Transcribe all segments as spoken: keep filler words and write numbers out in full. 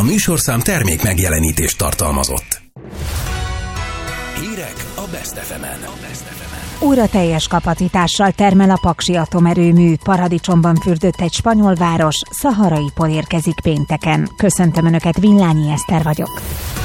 A műsorszám termék megjelenítést tartalmazott. Hírek a Best ef emen. Újra teljes kapacitással termel a Paksi atomerőmű. Paradicsomban fürdött egy spanyol város, szaharai por érkezik pénteken. Köszöntöm Önöket, Villányi Eszter vagyok.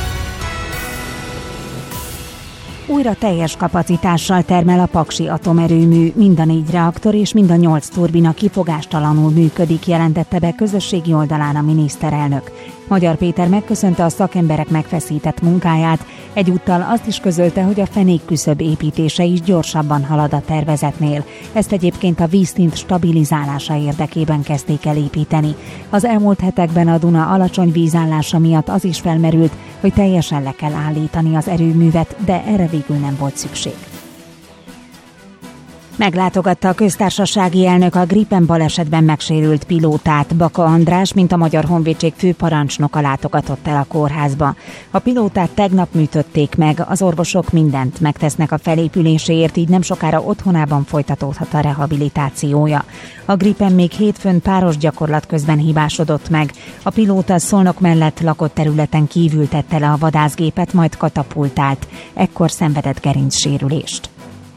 Újra teljes kapacitással termel a Paksi atomerőmű. Mind a négy reaktor és mind a nyolc turbina kifogástalanul működik, jelentette be közösségi oldalán a miniszterelnök. Magyar Péter megköszönte a szakemberek megfeszített munkáját, egyúttal azt is közölte, hogy a fenékküszöb építése is gyorsabban halad a tervezetnél. Ezt egyébként a vízszint stabilizálása érdekében kezdték el építeni. Az elmúlt hetekben a Duna alacsony vízállása miatt az is felmerült, hogy teljesen le kell állítani az erőművet, de erre végül nem volt szükség. Meglátogatta a köztársasági elnök a Gripen balesetben megsérült pilótát. Baka András, mint a Magyar Honvédség főparancsnoka látogatott el a kórházba. A pilótát tegnap műtötték meg, az orvosok mindent megtesznek a felépüléséért, így nem sokára otthonában folytatódhat a rehabilitációja. A Gripen még hétfőn páros gyakorlat közben hibásodott meg. A pilóta Szolnok mellett lakott területen kívül tette le a vadászgépet, majd katapultált. Ekkor szenvedett gerincsérülést.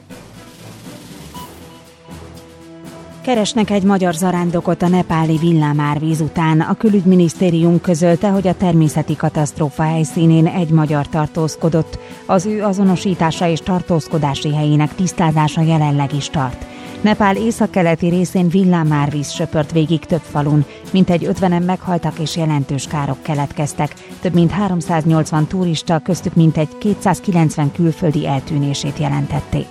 Keresnek egy magyar zarándokot a nepáli villámárvíz után. A külügyminisztérium közölte, hogy a természeti katasztrófa helyszínén egy magyar tartózkodott. Az ő azonosítása és tartózkodási helyének tisztázása jelenleg is tart. Nepál északkeleti részén villámárvíz söpört végig több falun. Mintegy ötvenen meghaltak és jelentős károk keletkeztek. Több mint háromszáznyolcvan turista, köztük mintegy kétszázkilencven külföldi eltűnését jelentették.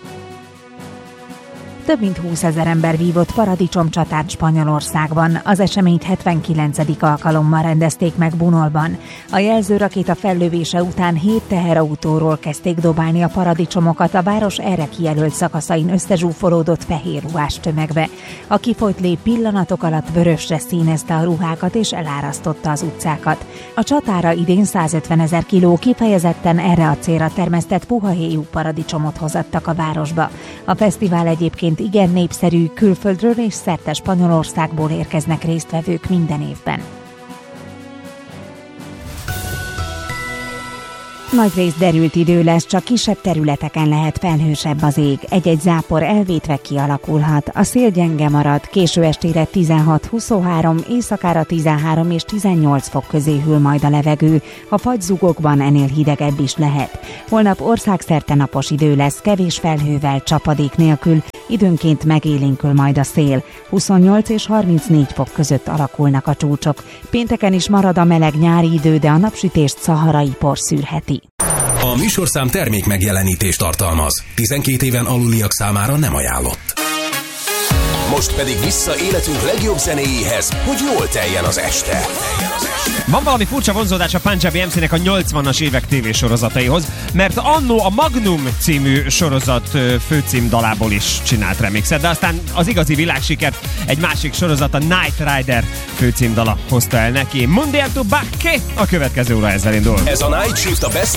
Több mint húszezer ember vívott paradicsomcsatát Spanyolországban. Az eseményt hetvenkilencedik alkalommal rendezték meg Bunolban. A jelzőrakéta fellövése után hét teherautóról kezdték dobálni a paradicsomokat a város erre kijelölt szakaszain összezsúfolódott fehér ruhás tömegbe. A kifolyt lé pillanatok alatt vörösre színezte a ruhákat és elárasztotta az utcákat. A csatára idén százötvenezer kiló kifejezetten erre a célra termesztett puha héjú paradicsomot hozattak a városba. A fesztivál egyébként igen népszerű, külföldről és szerte Spanyolországból érkeznek résztvevők minden évben. Nagyrészt derült idő lesz, csak kisebb területeken lehet felhősebb az ég. Egy-egy zápor elvétve kialakulhat. A szél gyenge marad, késő estére tizenhat-huszonhárom, éjszakára tizenhárom és tizennyolc fok közé hűl majd a levegő. A fagyzugokban ennél hidegebb is lehet. Holnap országszerte napos idő lesz, kevés felhővel, csapadék nélkül, időnként megélénkül majd a szél. huszonnyolc és harmincnégy fok között alakulnak a csúcsok. Pénteken is marad a meleg nyári idő, de a napsütést szaharai por szűrheti. A műsorszám termék megjelenítést tartalmaz. tizenkét éven aluliak számára nem ajánlott. Most pedig vissza életünk legjobb zenéjéhez, hogy jól teljen az este. Van valami furcsa vonzódás a Punjabi em cének a nyolcvanas évek tévésorozataihoz, mert annó a Magnum című sorozat főcímdalából is csinált remixet, de aztán az igazi világsikert egy másik sorozat, a Knight Rider főcímdala hozta el neki. Mundial to Bakke a következő óra ezzel indul. Ez a Night Shift a Best